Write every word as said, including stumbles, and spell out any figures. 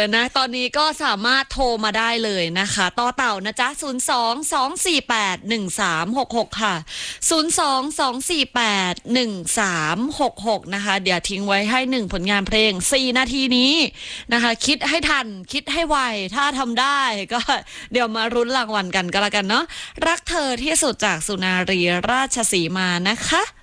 นะตอนนี้ก็สามารถโทรมาได้เลยนะคะต่อเต่านะจ๊ะศูนย์ สอง สอง สี่ แปด หนึ่ง สาม หก หกค่ะศูนย์ สอง สอง สี่ แปด หนึ่ง สาม หก หกนะคะเดี๋ยวทิ้งไว้ให้หนึ่งผลงานเพลงสี่นาทีนี้นะคะคิดให้ทันคิดให้ไวถ้าทำได้ก็เดี๋ยวมารุ้นรางวัลกันก็แล้วกันเนาะรักเธอที่สุดจากสุนารีราชสีมานะคะ